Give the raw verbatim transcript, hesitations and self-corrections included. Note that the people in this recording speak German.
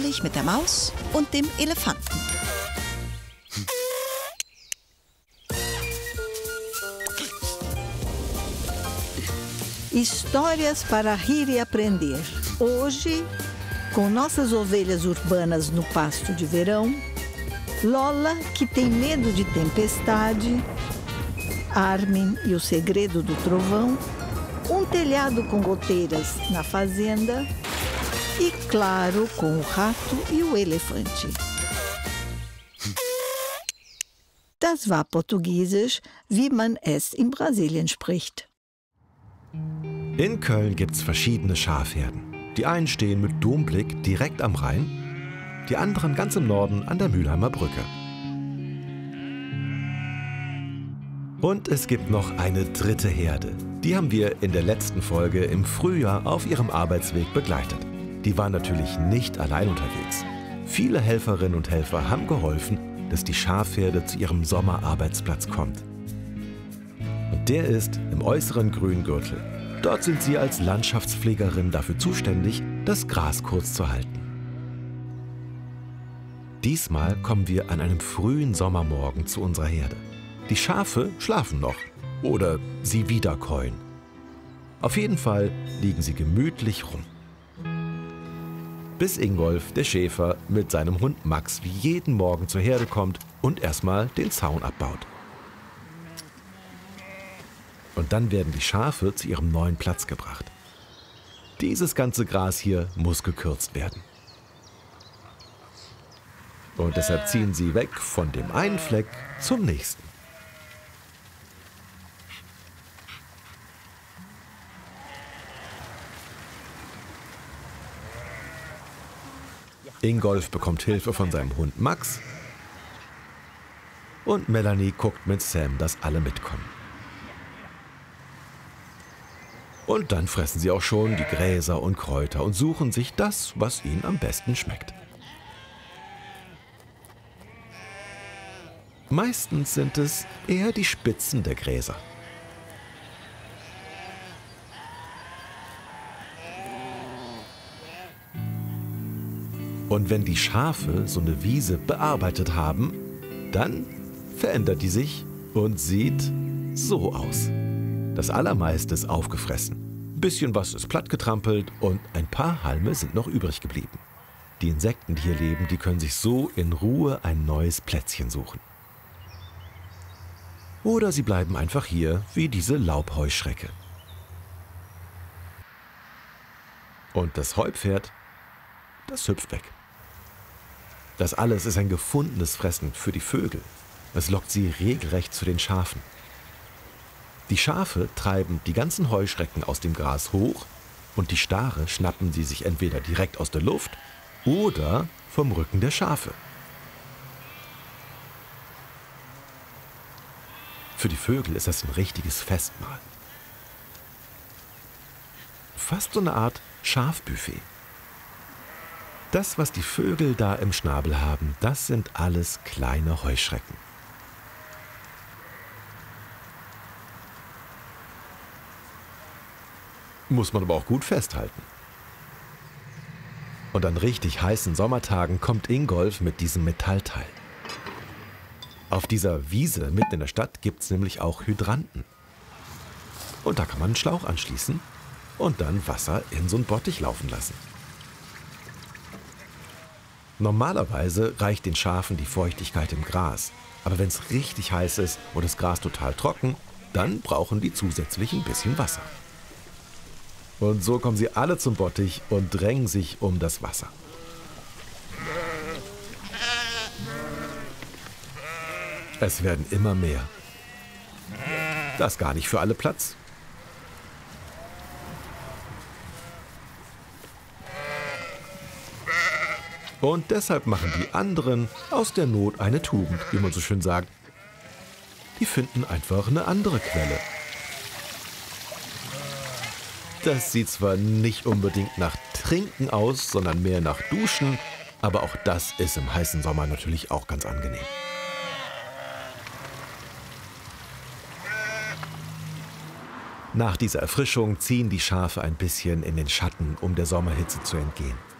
Gespräch mit der Maus und dem Elefanten. Histórias para rir e aprender. Hoje, com nossas ovelhas urbanas no pasto de verão, Lola, que tem medo de tempestade, Armin e o segredo do trovão, um telhado com goteiras na fazenda e, claro, com o rato e o elefante. Das war Portugiesisch, wie man es in Brasilien spricht. In Köln gibt's verschiedene Schafherden. Die einen stehen mit Domblick direkt am Rhein, die anderen ganz im Norden an der Mülheimer Brücke. Und es gibt noch eine dritte Herde. Die haben wir in der letzten Folge im Frühjahr auf ihrem Arbeitsweg begleitet. Die waren natürlich nicht allein unterwegs. Viele Helferinnen und Helfer haben geholfen, dass die Schafherde zu ihrem Sommerarbeitsplatz kommt. Und der ist im äußeren Grüngürtel. Dort sind sie als Landschaftspflegerin dafür zuständig, das Gras kurz zu halten. Diesmal kommen wir an einem frühen Sommermorgen zu unserer Herde. Die Schafe schlafen noch oder sie wiederkäuen. Auf jeden Fall liegen sie gemütlich rum. Bis Ingolf, der Schäfer, mit seinem Hund Max wie jeden Morgen zur Herde kommt und erstmal den Zaun abbaut. Und dann werden die Schafe zu ihrem neuen Platz gebracht. Dieses ganze Gras hier muss gekürzt werden. Und deshalb ziehen sie weg von dem einen Fleck zum nächsten. Ingolf bekommt Hilfe von seinem Hund Max und Melanie guckt mit Sam, dass alle mitkommen. Und dann fressen sie auch schon die Gräser und Kräuter und suchen sich das, was ihnen am besten schmeckt. Meistens sind es eher die Spitzen der Gräser. Und wenn die Schafe so eine Wiese bearbeitet haben, dann verändert die sich und sieht so aus. Das Allermeiste ist aufgefressen. Ein bisschen was ist plattgetrampelt und ein paar Halme sind noch übrig geblieben. Die Insekten, die hier leben, die können sich so in Ruhe ein neues Plätzchen suchen. Oder sie bleiben einfach hier wie diese Laubheuschrecke. Und das Heupferd, das hüpft weg. Das alles ist ein gefundenes Fressen für die Vögel. Es lockt sie regelrecht zu den Schafen. Die Schafe treiben die ganzen Heuschrecken aus dem Gras hoch und die Stare schnappen sie sich entweder direkt aus der Luft oder vom Rücken der Schafe. Für die Vögel ist das ein richtiges Festmahl. Fast so eine Art Schafbuffet. Das, was die Vögel da im Schnabel haben, das sind alles kleine Heuschrecken. Muss man aber auch gut festhalten. Und an richtig heißen Sommertagen kommt Ingolf mit diesem Metallteil. Auf dieser Wiese mitten in der Stadt gibt es nämlich auch Hydranten. Und da kann man einen Schlauch anschließen und dann Wasser in so einen Bottich laufen lassen. Normalerweise reicht den Schafen die Feuchtigkeit im Gras. Aber wenn es richtig heiß ist und das Gras total trocken, dann brauchen die zusätzlich ein bisschen Wasser. Und so kommen sie alle zum Bottich und drängen sich um das Wasser. Es werden immer mehr. Da ist gar nicht für alle Platz. Und deshalb machen die anderen aus der Not eine Tugend, wie man so schön sagt. Die finden einfach eine andere Quelle. Das sieht zwar nicht unbedingt nach Trinken aus, sondern mehr nach Duschen, aber auch das ist im heißen Sommer natürlich auch ganz angenehm. Nach dieser Erfrischung ziehen die Schafe ein bisschen in den Schatten, um der Sommerhitze zu entgehen.